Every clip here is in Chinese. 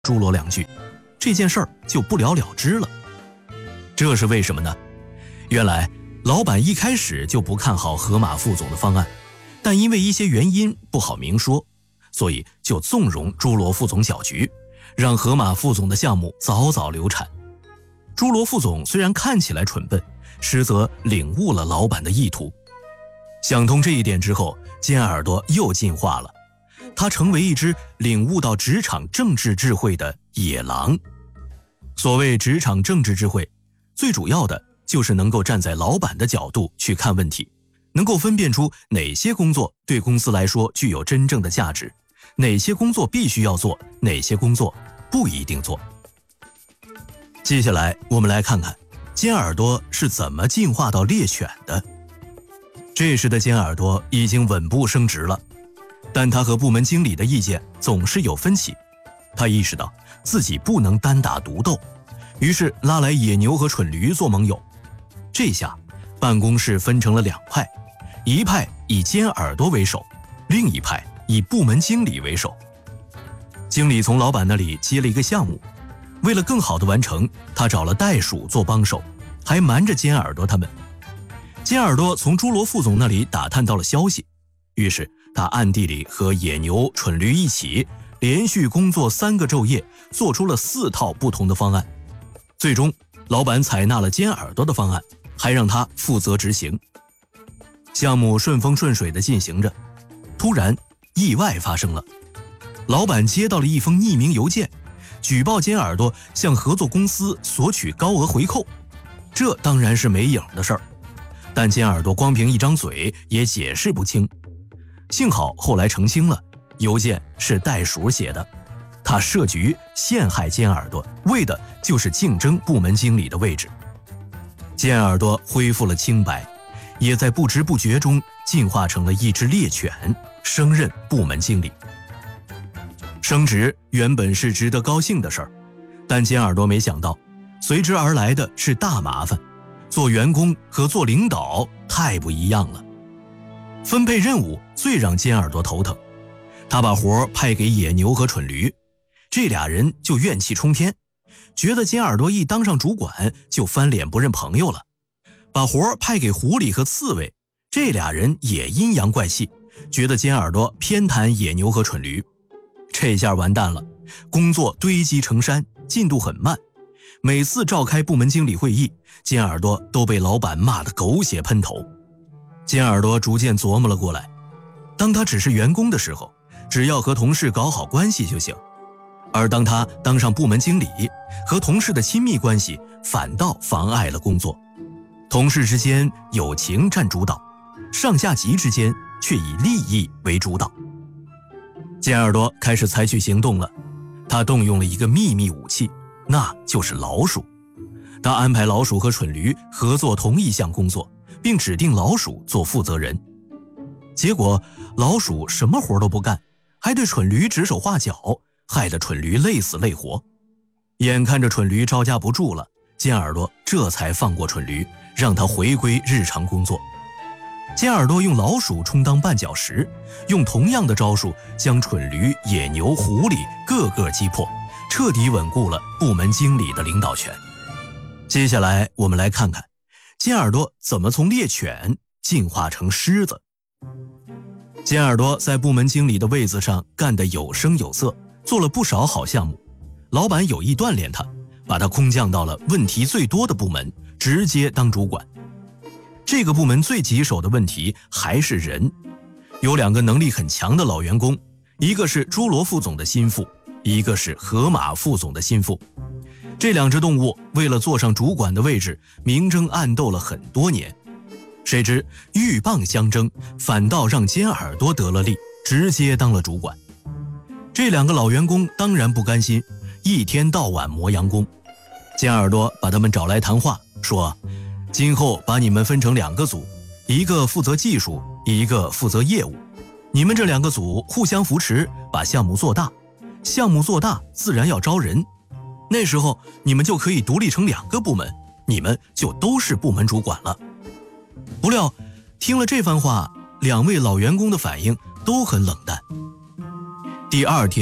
朱罗两句，这件事儿就不了了之了。这是为什么呢？原来老板一开始就不看好河马副总的方案，但因为一些原因不好明说，所以就纵容朱罗副总搅局，让河马副总的项目早早流产。朱罗副总虽然看起来蠢笨，实则领悟了老板的意图。想通这一点之后，尖耳朵又进化了，他成为一只领悟到职场政治智慧的野狼。所谓职场政治智慧，最主要的就是能够站在老板的角度去看问题，能够分辨出哪些工作对公司来说具有真正的价值，哪些工作必须要做，哪些工作不一定做。接下来我们来看看尖耳朵是怎么进化到猎犬的。这时的尖耳朵已经稳步升职了，但他和部门经理的意见总是有分歧。他意识到自己不能单打独斗，于是拉来野牛和蠢驴做盟友。这下办公室分成了两派，一派以尖耳朵为首，另一派以部门经理为首。经理从老板那里接了一个项目，为了更好的完成，他找了袋鼠做帮手，还瞒着尖耳朵他们。尖耳朵从朱罗副总那里打探到了消息，于是他暗地里和野牛、蠢驴一起连续工作3个昼夜，做出了4套不同的方案。最终老板采纳了尖耳朵的方案，还让他负责执行。项目顺风顺水地进行着，突然意外发生了。老板接到了一封匿名邮件，举报尖耳朵向合作公司索取高额回扣。这当然是没影的事儿，但尖耳朵光凭一张嘴也解释不清。幸好后来澄清了，邮件是袋鼠写的，他设局陷害尖耳朵，为的就是竞争部门经理的位置。尖耳朵恢复了清白，也在不知不觉中进化成了一只猎犬，升任部门经理。升职原本是值得高兴的事儿，但尖耳朵没想到，随之而来的是大麻烦。做员工和做领导太不一样了。分配任务最让尖耳朵头疼，他把活派给野牛和蠢驴，这俩人就怨气冲天，觉得尖耳朵一当上主管就翻脸不认朋友了。把活派给狐狸和刺猬，这俩人也阴阳怪气，觉得尖耳朵偏袒野牛和蠢驴。这下完蛋了，工作堆积成山，进度很慢。每次召开部门经理会议，尖耳朵都被老板骂得狗血喷头。尖耳朵逐渐琢磨了过来，当他只是员工的时候，只要和同事搞好关系就行，而当他当上部门经理，和同事的亲密关系反倒妨碍了工作。同事之间友情占主导，上下级之间却以利益为主导。尖耳朵开始采取行动了，他动用了一个秘密武器，那就是老鼠。他安排老鼠和蠢驴合作同一项工作，并指定老鼠做负责人。结果老鼠什么活都不干，还对蠢驴指手画脚，害得蠢驴累死累活。眼看着蠢驴招架不住了，尖耳朵这才放过蠢驴，让他回归日常工作。尖耳朵用老鼠充当绊脚石，用同样的招数将蠢驴、野牛、狐狸个个击破，彻底稳固了部门经理的领导权。接下来我们来看看尖耳朵怎么从猎犬进化成狮子。尖耳朵在部门经理的位子上干得有声有色，做了不少好项目。老板有意锻炼他，把他空降到了问题最多的部门，直接当主管。这个部门最棘手的问题还是人，有2个能力很强的老员工，一个是朱罗副总的心腹，一个是河马副总的心腹。这2只动物为了坐上主管的位置，明争暗斗了很多年。谁知鹬蚌相争，反倒让尖耳朵得了利，直接当了主管。这2个老员工当然不甘心，一天到晚磨洋工。尖耳朵把他们找来谈话，说今后把你们分成2个组，一个负责技术，一个负责业务。你们这2个组互相扶持，把项目做大。项目做大自然要招人，那时候你们就可以独立成2个部门，你们就都是部门主管了。不料听了这番话，2位老员工的反应都很冷淡。第2天，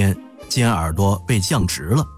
尖耳朵被降职了。